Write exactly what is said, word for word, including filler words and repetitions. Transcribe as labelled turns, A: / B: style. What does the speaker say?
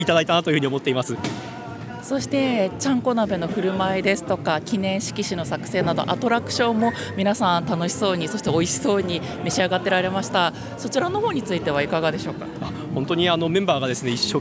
A: いただいたなというふうに思っています。
B: そしてちゃんこ鍋の振る舞いですとか記念色紙の作成などアトラクションも皆さん楽しそうにそして美味しそうに召し上がってられました。そちらの方についてはいかがでしょうか。
A: 本当にあのメンバーがですね一生